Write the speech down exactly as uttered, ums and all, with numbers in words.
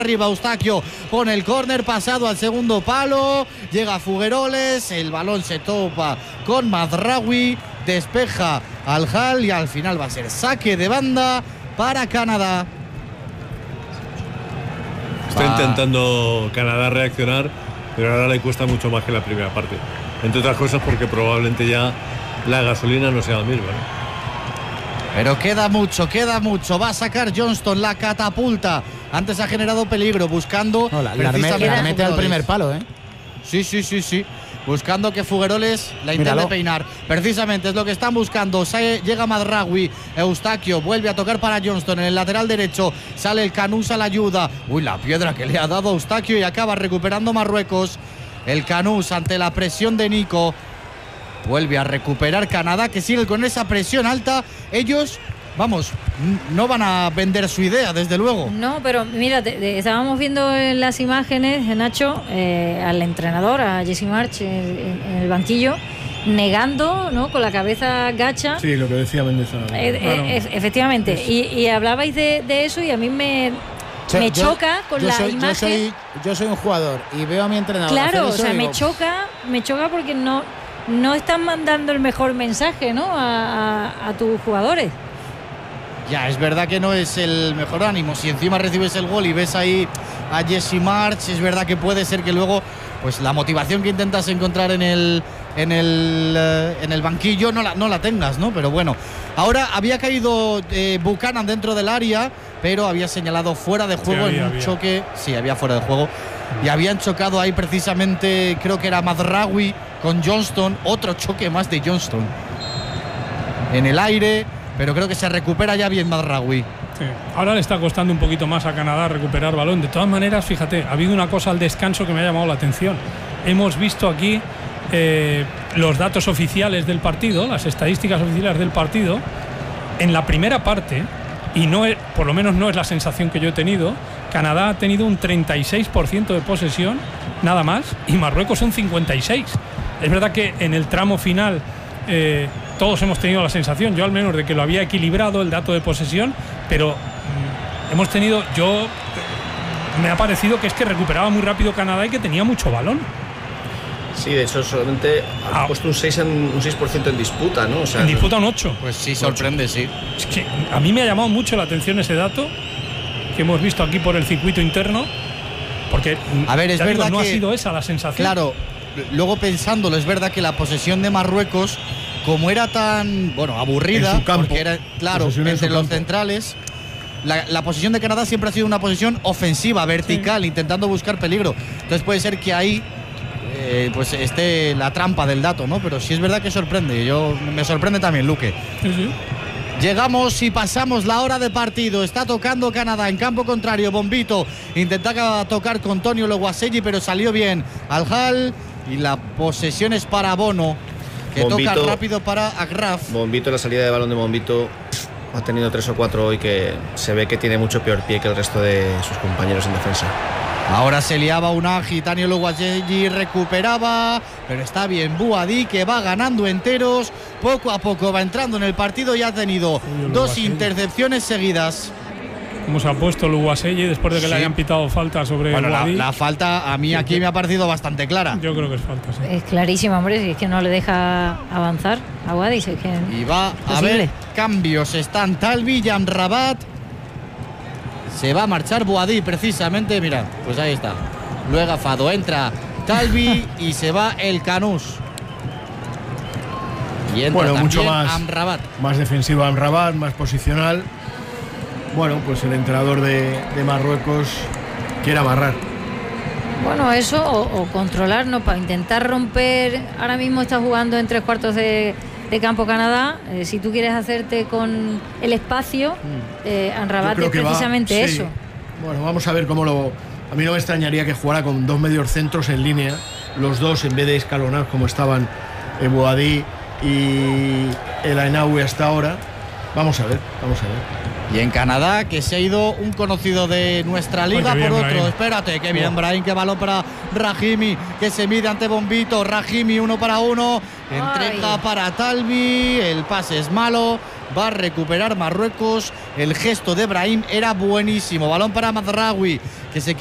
arriba Eustaquio con el córner pasado al segundo palo, llega Fugueroles, el balón se topa con Mazraoui, despeja al Hall y al final va a ser saque de banda para Canadá. Está ah. intentando Canadá reaccionar, pero ahora le cuesta mucho más que la primera parte, entre otras cosas porque probablemente ya la gasolina no sea la misma, ¿no? Pero queda mucho, queda mucho. Va a sacar Johnston, la catapulta. Antes ha generado peligro, buscando. No, la, la, mete, la mete al primer palo, ¿eh? Sí, sí, sí, sí. Buscando que Fugueroles la intente Míralo. peinar. Precisamente es lo que están buscando. Sale, llega Mazraoui. Eustaquio vuelve a tocar para Johnston en el lateral derecho. Sale el Canús a la ayuda. Uy, la piedra que le ha dado Eustaquio y acaba recuperando Marruecos. El Canús ante la presión de Nico. Vuelve a recuperar Canadá, que sigue con esa presión alta. Ellos, vamos, no van a vender su idea, desde luego. No, pero mira, te, te, estábamos viendo en las imágenes, Nacho, eh, al entrenador, a Jesse March, en, en el banquillo, negando, ¿no?, con la cabeza gacha. Sí, lo que decía Méndez. Eh, claro. eh, efectivamente. Y, y hablabais de, de eso y a mí me... O sea, me yo, choca con yo la soy, imagen. Yo soy, yo soy un jugador y veo a mi entrenador. Claro, hacer eso, o sea, digo, me choca, me choca porque no, no están mandando el mejor mensaje, ¿no?, a, a, a tus jugadores. Ya, es verdad que no es el mejor ánimo. Si encima recibes el gol y ves ahí a Jesse March, es verdad que puede ser que luego, pues la motivación que intentas encontrar en el en el eh, en el banquillo no la, no la tengas, ¿no? Pero bueno, ahora había caído eh, Buchanan dentro del área, pero había señalado fuera de juego, sí, había, en un había. choque. Sí, había fuera de juego. Y habían chocado ahí precisamente, creo que era Mazraoui con Johnston. Otro choque más de Johnston en el aire, pero creo que se recupera ya bien Mazraoui. Sí. Ahora le está costando un poquito más a Canadá recuperar balón. De todas maneras, fíjate, ha habido una cosa al descanso que me ha llamado la atención. Hemos visto aquí eh, los datos oficiales del partido, las estadísticas oficiales del partido. En la primera parte, y no es, por lo menos no es la sensación que yo he tenido, Canadá ha tenido un treinta y seis por ciento de posesión, nada más, y Marruecos un cincuenta y seis por ciento. Es verdad que en el tramo final eh, todos hemos tenido la sensación, yo al menos, de que lo había equilibrado el dato de posesión, pero mm, hemos tenido, yo me ha parecido que es que recuperaba muy rápido Canadá y que tenía mucho balón. Sí, de hecho solamente ha ah. puesto un seis por ciento en, un seis por ciento en disputa, ¿no? O sea, en disputa un ocho. Pues sí, sorprende, sí. Es que a mí me ha llamado mucho la atención ese dato que hemos visto aquí por el circuito interno, porque a ver, es verdad digo, no que, ha sido esa la sensación. Claro, luego pensándolo, es verdad que la posesión de Marruecos, como era tan, bueno, aburrida, en su campo, porque era, claro, entre los campo. centrales, la, la posesión de Canadá siempre ha sido una posesión ofensiva, vertical, sí, intentando buscar peligro. Entonces puede ser que ahí eh, pues esté la trampa del dato, ¿no? Pero sí es verdad que sorprende. Yo me sorprende también, Luque. Sí, sí. Llegamos y pasamos la hora de partido. Está tocando Canadá en campo contrario. Bombito intentaba tocar con Tonio Loguaselli, pero salió bien al Hall. Y la posesión es para Bono, que Bombito, toca rápido para Agraf. Bombito, la salida de balón de Bombito ha tenido tres o cuatro hoy que se ve que tiene mucho peor pie que el resto de sus compañeros en defensa. Ahora se liaba una Tonio Loguaselli recuperaba, pero está bien Bouhaddi, que va ganando enteros, poco a poco va entrando en el partido y ha tenido Uy, dos intercepciones seguidas. ¿Cómo se ha puesto Loguaselli después de que sí. le hayan pitado falta sobre bueno, Bouhaddi? La, la falta a mí aquí me ha parecido bastante clara. Yo creo que es falta, sí. Es clarísima, hombre, si es que no le deja avanzar a Bouhaddi. Es que y va a haber cambios, están Talbi y Amrabat. Se va a marchar Bouhaddi precisamente, mira, pues ahí está. Lo he gafado, entra Talbi y se va el Canús. Y entra bueno, mucho más, Amrabat. Más defensivo Amrabat, más posicional. Bueno, pues el entrenador de, de Marruecos quiere amarrar. Bueno, eso o, o controlar, ¿no? Para intentar romper. Ahora mismo está jugando en tres cuartos de, de campo Canadá. Eh, si tú quieres hacerte con el espacio, eh, Amrabat es precisamente va, eso. Sí. Bueno, vamos a ver cómo lo. A mí no me extrañaría que jugara con dos medios centros en línea, los dos en vez de escalonar como estaban eh, Bouhaddi y El Ainaoui hasta ahora. Vamos a ver, vamos a ver. Y en Canadá, que se ha ido un conocido de nuestra liga por otro. Brahim. Espérate, que bien, Brahim, que balón para Rahimi, que se mide ante Bombito. Rahimi, uno para uno. Entrega Ay. para Talbi. El pase es malo. Va a recuperar Marruecos. El gesto de Brahim era buenísimo. Balón para Mazraoui, que se